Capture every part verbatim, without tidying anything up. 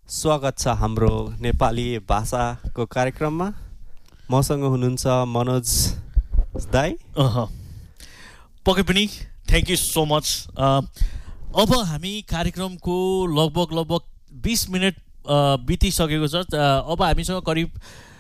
स्वागत छ हाम्रो नेपाली भाषाको कार्यक्रममा। मसँग हुनुहुन्छ मनोज दाई। अह पक्कै पनि थ्याङ्क यू सो मच। अब हामी कार्यक्रमको लगभग लगभग बीस मिनट बितिसकेको छ। अब हामीसँग करिब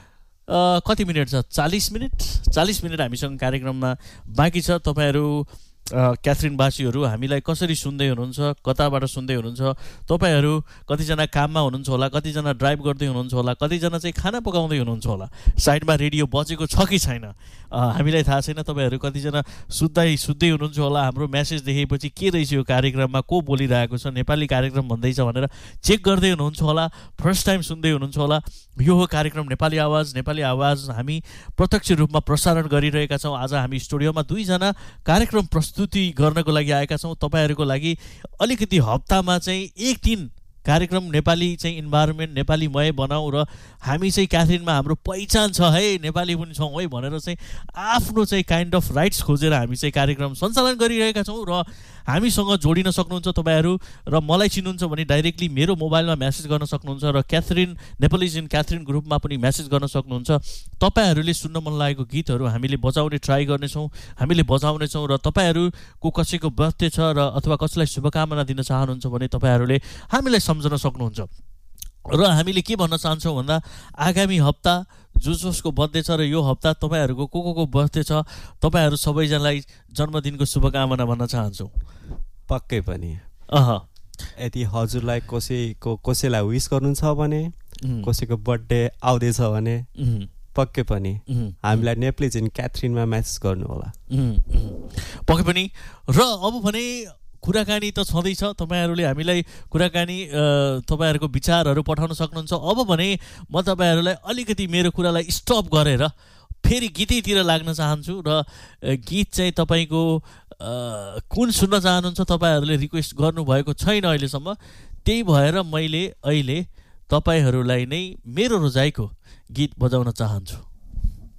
कति मिनट छ? चालीस मिनट चालीस मिनट हामीसँग कार्यक्रममा बाँकी छ। तपाईँहरू क्याथरिनवासीहरू हामीलाई कसरी सुन्दै हुनुहुन्छ, कताबाट सुन्दै हुनुहुन्छ? तपाईँहरू कतिजना काममा हुनुहुन्छ होला, कतिजना ड्राइभ गर्दै हुनुहुन्छ होला, कतिजना चाहिँ खाना पकाउँदै हुनुहुन्छ होला, साइडमा रेडियो बजेको छ कि छैन हामीलाई थाहा छैन। तपाईँहरू कतिजना सुत्दै सुत्दै हुनुहुन्छ होला। हाम्रो म्यासेज देखेपछि के रहेछ यो कार्यक्रममा, को बोलिरहेको छ, नेपाली कार्यक्रम भन्दैछ भनेर चेक गर्दै हुनुहुन्छ होला। फर्स्ट टाइम सुन्दै हुनुहुन्छ होला। यो हो कार्यक्रम नेपाली आवाज। नेपाली आवाज हामी प्रत्यक्ष रूपमा प्रसारण गरिरहेका छौँ। आज हामी स्टुडियोमा दुईजना कार्यक्रम प्रस्तुति गर्नको लागि आएका छौँ। तपाईँहरूको लागि अलिकति हप्तामा चाहिँ एक दिन कार्यक्रम नेपाली चाहिँ इन्भाइरोमेन्ट नेपालीमय बनाऊ र हामी चाहिँ क्याथरिनमा हाम्रो पहिचान छ है, नेपाली पनि छौँ है भनेर चाहिँ आफ्नो चाहिँ काइन्ड अफ राइट्स खोजेर हामी चाहिँ कार्यक्रम सञ्चालन गरिरहेका छौँ। र हामीसँग जोडिन सक्नुहुन्छ तपाईँहरू, र मलाई चिन्नुहुन्छ भने डाइरेक्टली मेरो मोबाइलमा म्यासेज गर्न सक्नुहुन्छ, र क्याथरिन नेपालिज इन क्याथरिन ग्रुपमा पनि म्यासेज गर्न सक्नुहुन्छ। तपाईँहरूले सुन्न मन लागेको गीतहरू हामीले बजाउने ट्राई गर्नेछौँ, हामीले बजाउनेछौँ। र तपाईँहरूको कसैको बर्थडे छ र अथवा कसैलाई शुभकामना दिन चाहनुहुन्छ भने तपाईँहरूले हामीलाई सम्झन सक्नुहुन्छ। र हामीले के भन्न चाहन्छौँ भन्दा आगामी हप्ता जो जसको बर्थडे छ र यो हप्ता तपाईँहरूको को को को बर्थडे छ, तपाईँहरू सबैजनालाई जन्मदिनको शुभकामना भन्न चाहन्छौँ। पक्कै पनि। अह यदि हजुरलाई कसैको कसैलाई विस गर्नुहुन्छ भने, कसैको बर्थडे आउँदैछ भने पक्कै पनि हामीलाई नेपालिज इन क्याथरिनमा म्यासेज गर्नु होला। पक्कै पनि। र अब भने कुराकानी त छँदैछ। तपाईँहरूले हामीलाई कुराकानी तपाईँहरूको विचारहरू पठाउन सक्नुहुन्छ। अब भने म तपाईँहरूलाई अलिकति मेरो कुरालाई स्टप गरेर फेरि गीतैतिर लाग्न चाहन्छु। र गीत चाहिँ तपाईँको कुन सुन्न चाहनुहुन्छ तपाईँहरूले रिक्वेस्ट गर्नुभएको छैन अहिलेसम्म। त्यही भएर मैले अहिले तपाईँहरूलाई नै मेरो रोजाइको गीत बजाउन चाहन्छु।